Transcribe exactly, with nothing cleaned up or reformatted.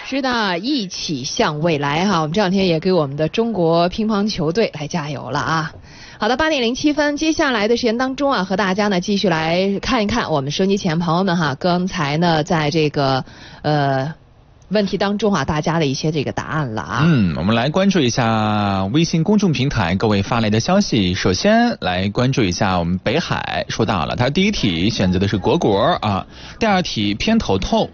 是的，一起向未来哈！我们这两天也给我们的中国乒乓球队来加油了啊！好的，八点零七分，接下来的时间当中啊，和大家呢继续来看一看我们收音机前朋友们哈，刚才呢在这个呃问题当中啊，大家的一些这个答案了啊。 嗯，我们来关注一下微信公众平台各位发来的消息。首先来关注一下我们北海，说到了他第一题选择的是果果啊，第二题偏头痛，